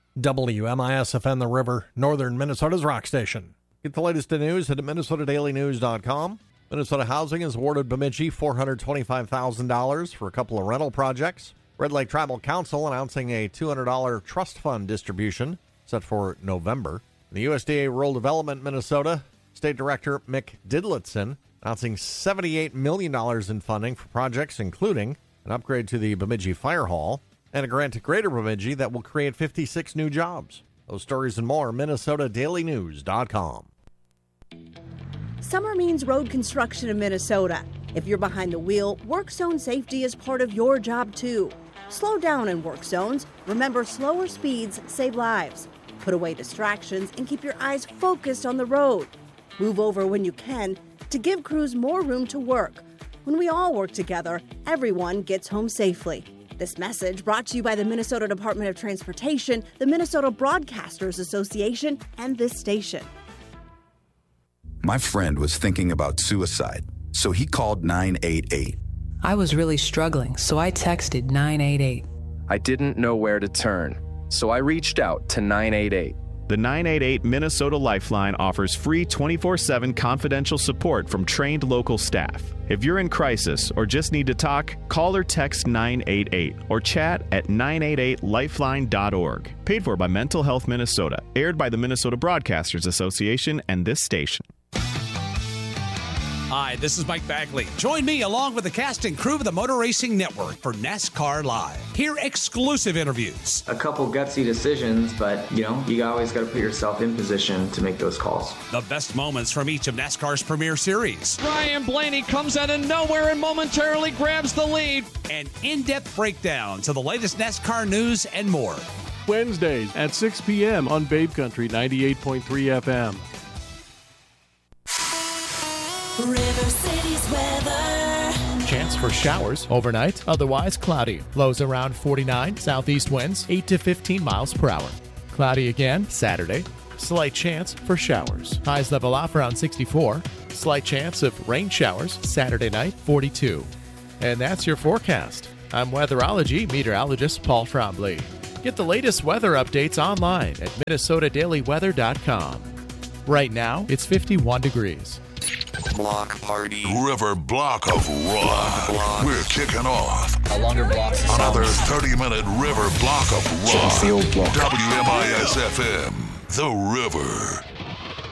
WMIS-FM The River, northern Minnesota's rock station. Get the latest in news at MinnesotaDailyNews.com. Minnesota Housing has awarded Bemidji $425,000 for a couple of rental projects. Red Lake Tribal Council announcing a $200 trust fund distribution set for November. The USDA Rural Development Minnesota State Director Mick Didlitson announcing $78 million in funding for projects including an upgrade to the Bemidji Fire Hall and a grant to Greater Bemidji that will create 56 new jobs. Those stories and more, MinnesotaDailyNews.com. Summer means road construction in Minnesota. If you're behind the wheel, work zone safety is part of your job too. Slow down in work zones. Remember, slower speeds save lives. Put away distractions and keep your eyes focused on the road. Move over when you can to give crews more room to work. When we all work together, everyone gets home safely. This message brought to you by the Minnesota Department of Transportation, the Minnesota Broadcasters Association, and this station. My friend was thinking about suicide, so he called 988. I was really struggling, so I texted 988. I didn't know where to turn, so I reached out to 988. The 988 Minnesota Lifeline offers free 24/7 confidential support from trained local staff. If you're in crisis or just need to talk, call or text 988 or chat at 988lifeline.org. Paid for by Mental Health Minnesota. Aired by the Minnesota Broadcasters Association and this station. Hi, this is Mike Bagley. Join me along with the cast and crew of the Motor Racing Network for NASCAR Live. Hear exclusive interviews. A couple gutsy decisions, but, you always got to put yourself in position to make those calls. The best moments from each of NASCAR's premier series. Ryan Blaney comes out of nowhere and momentarily grabs the lead. And in-depth breakdowns of the latest NASCAR news and more. Wednesdays at 6 p.m. on Babe Country 98.3 FM. River City's weather. Chance for showers overnight, otherwise cloudy. Lows around 49, southeast winds 8 to 15 miles per hour. Cloudy again Saturday. Slight chance for showers. Highs level off around 64. Slight chance of rain showers Saturday night 42. And that's your forecast. I'm weatherology meteorologist Paul Trombley. Get the latest weather updates online at MinnesotaDailyWeather.com. Right now, it's 51 degrees. Block party. River Block of Rock. We're kicking off. A longer block. Another 30-minute River Block of Rock. WMIS-FM. The River.